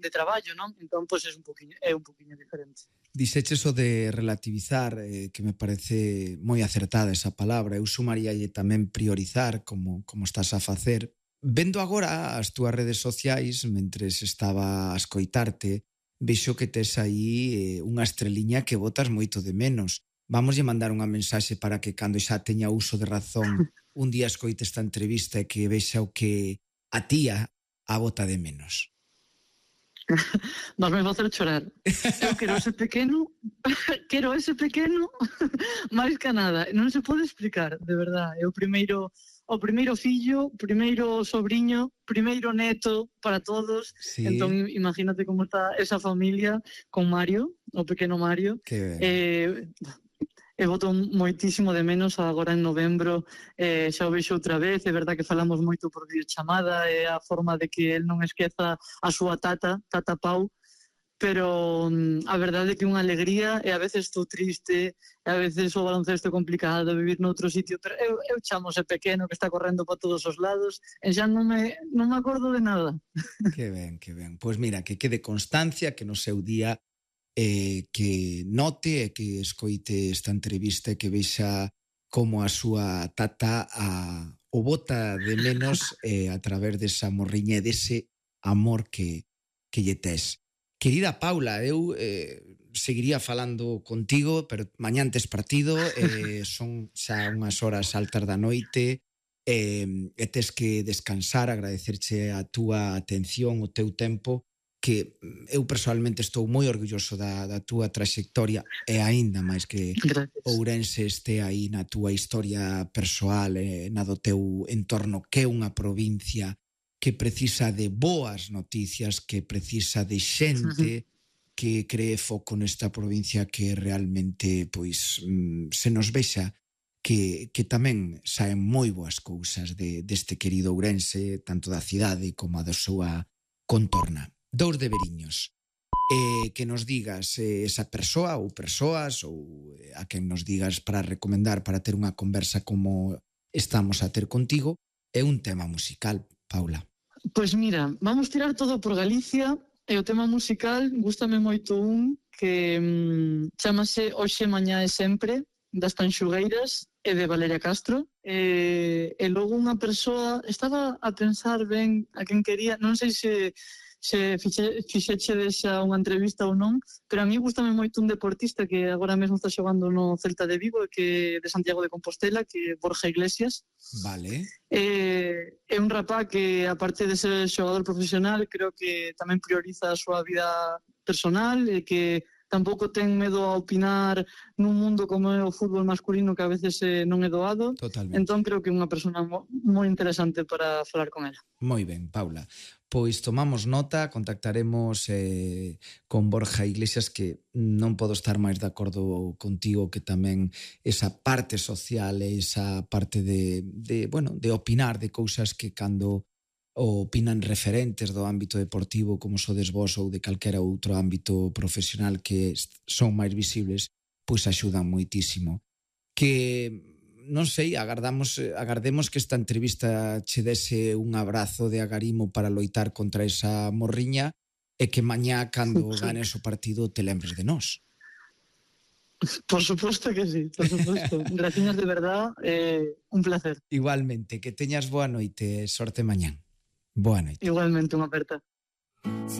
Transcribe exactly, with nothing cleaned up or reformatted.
de traballo, non? Entón, pois, é un poquinho, é un poquinho diferente. Dixeches o de relativizar, eh, que me parece moi acertada esa palabra. Eu sumaríalle tamén priorizar, como, como estás a facer. Vendo agora as túas redes sociais, mentres estaba a escoitarte, vexo que tes aí eh, unha estreliña que botas moito de menos. Vamoslle mandar unha mensaxe para que cando xa teña uso de razón un día escoite esta entrevista e que vexa o que a tía a bota de menos. Vas me facer chorar. Eu quero ese pequeno, quero ese pequeno máis que nada. Non se pode explicar, de verdad. É o primeiro, o primeiro fillo, primeiro sobriño, primeiro neto para todos. Sí. Entón, imagínate como está esa familia con Mario, o pequeno Mario. Que ben. Eh, e boto moitísimo de menos agora en novembro, eh, xa o vexo outra vez, é verdad que falamos moito por videochamada, é a forma de que el non esqueza a súa tata, tata Pau, pero mm, a verdade é que unha alegría, e a veces estou triste, e a veces o baloncesto é complicado, vivir noutro sitio, pero eu, eu chamo ese pequeno que está correndo para todos os lados, e xa non me, non me acordo de nada. Que ben, que ben. Pois mira, que quede constancia que no seu día eh, que note e que escoite esta entrevista e que vexa como a súa tata a, o bota de menos eh, a través desa morriña e dese amor que, que lle tes. Querida Paula, eu eh, seguiría falando contigo, pero mañán tes partido, eh, son xa unhas horas altas da noite, eh, e tes que descansar, agradecerche a túa atención, o teu tempo, que eu personalmente estou moi orgulloso da, da túa traxectoria e aínda máis que Gracias. Ourense este aí na túa historia persoal e na do teu entorno, que é unha provincia que precisa de boas noticias, que precisa de xente que cree foco nesta provincia que realmente pois se nos vexa que, que tamén saen moi boas cousas de, deste querido Ourense, tanto da cidade como a da súa contorna. Dous deberiños. Eh, que nos digas eh, esa persoa ou persoas ou eh, a quen nos digas para recomendar para ter unha conversa como estamos a ter contigo é un tema musical, Paula. Pois mira, vamos tirar todo por Galicia e o tema musical gústame moito un que mm, chamase Hoxe, Mañá e Sempre das Tanxugueiras e de Valeria Castro e, e logo unha persoa estaba a pensar ben a quen quería, non sei se se fixe, fixeche desa unha entrevista ou non, pero a mí gustame moito un deportista que agora mesmo está xogando no Celta de Vigo, que de Santiago de Compostela, que é Borja Iglesias. Vale. É, é un rapá que, aparte de ser xogador profesional, creo que tamén prioriza a súa vida personal e que tampouco ten medo a opinar nun mundo como é o fútbol masculino, que a veces eh, non é doado. Totalmente. Entón creo que é unha persona mo, moi interesante para falar con ela. Moi ben, Paula. Pois tomamos nota, contactaremos eh, con Borja Iglesias, que non podo estar máis de acordo contigo, que tamén esa parte social e esa parte de, de, bueno, de opinar de cousas que cando opinan referentes do ámbito deportivo como sodes vos ou de calquera outro ámbito profesional que son máis visibles, pois axudan moitísimo. Que non sei, agardamos, agardemos que esta entrevista che dese un abrazo de agarimo para loitar contra esa morriña e que mañá, cando ganes o partido, te lembres de nós. Por suposto que sí, por suposto. Gracias de verdad, eh, un placer. Igualmente, que teñas boa noite, sorte mañán. Boa noite. Igualmente, unha aperta.